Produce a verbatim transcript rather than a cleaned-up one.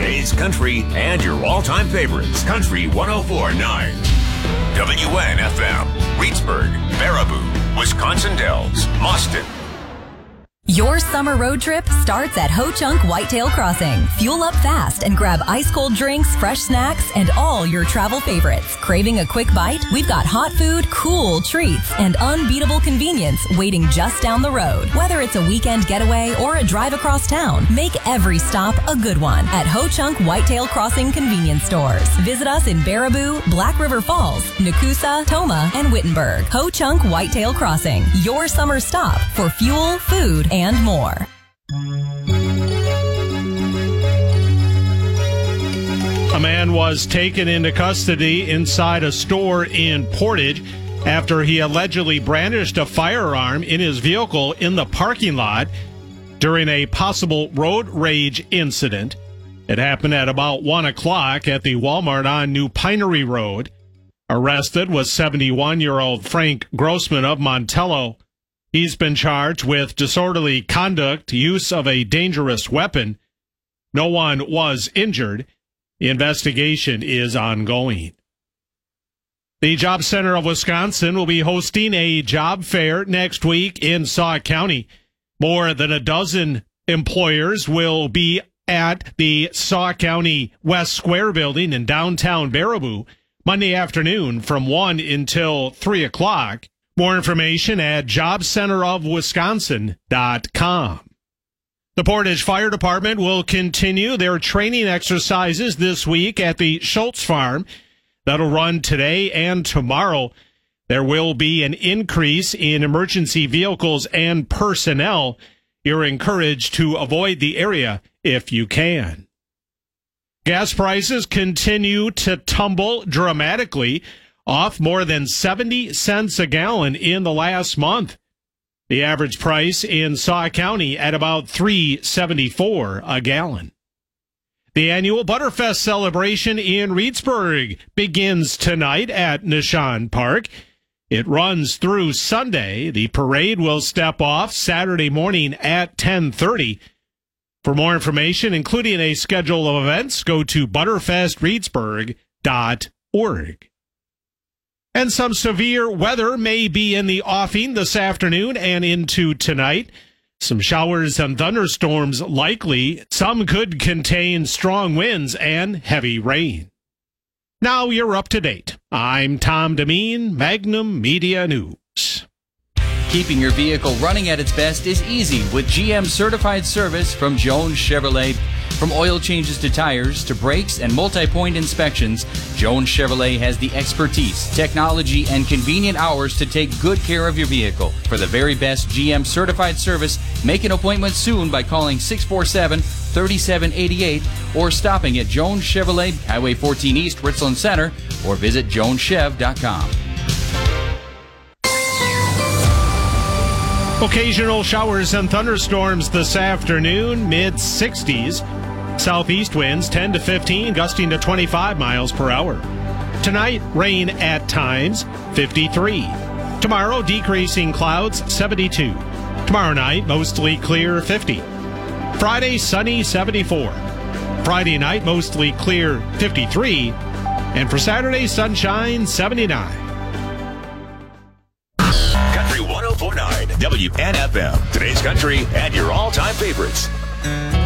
today's country, and your all-time favorites. Country one oh four point nine. W N F M. Reedsburg, Baraboo, Wisconsin Dells, Mauston. Your summer road trip starts at Ho Chunk Whitetail Crossing. Fuel up fast and grab ice-cold drinks, fresh snacks, and all your travel favorites. Craving a quick bite? We've got hot food, cool treats, and unbeatable convenience waiting just down the road. Whether it's a weekend getaway or a drive across town, make every stop a good one at Ho Chunk Whitetail Crossing convenience stores. Visit us in Baraboo, Black River Falls, Nakusa, Toma, and Wittenberg. Ho Chunk Whitetail Crossing, your summer stop for fuel, food, and more. A man was taken into custody inside a store in Portage after he allegedly brandished a firearm in his vehicle in the parking lot during a possible road rage incident. It happened at about one o'clock at the Walmart on New Pinery Road. Arrested was seventy-one-year-old Frank Grossman of Montello. He's been charged with disorderly conduct, use of a dangerous weapon. No one was injured. The investigation is ongoing. The Job Center of Wisconsin will be hosting a job fair next week in Sauk County. More than a dozen employers will be at the Sauk County West Square building in downtown Baraboo Monday afternoon from one until three o'clock. More information at job center of wisconsin dot com. The Portage Fire Department will continue their training exercises this week at the Schultz Farm. That'll run today and tomorrow. There will be an increase in emergency vehicles and personnel. You're encouraged to avoid the area if you can. Gas prices continue to tumble dramatically, off more than seventy cents a gallon in the last month. The average price in Sauk County at about three seventy-four a gallon. The annual Butterfest celebration in Reedsburg begins tonight at Nishan Park. It runs through Sunday. The parade will step off Saturday morning at ten thirty. For more information, including a schedule of events, go to butterfest reedsburg dot org. And some severe weather may be in the offing this afternoon and into tonight. Some showers and thunderstorms likely. Some could contain strong winds and heavy rain. Now you're up to date. I'm Tom Demeen, Magnum Media News. Keeping your vehicle running at its best is easy with G M certified service from Jones Chevrolet. From oil changes to tires to brakes and multi-point inspections, Jones Chevrolet has the expertise, technology, and convenient hours to take good care of your vehicle. For the very best G M certified service, make an appointment soon by calling six four seven, three seven eight eight or stopping at Jones Chevrolet, Highway fourteen East, Richland Center, or visit jones chev dot com. Occasional showers and thunderstorms this afternoon, mid sixties. Southeast winds ten to fifteen, gusting to twenty-five miles per hour. Tonight, rain at times, fifty-three. Tomorrow, decreasing clouds, seventy-two. Tomorrow night, mostly clear, fifty. Friday, sunny, seventy-four. Friday night, mostly clear, fifty-three. And for Saturday, sunshine, seventy-nine. Country one oh four point nine W N F M. Today's country and your all-time favorites.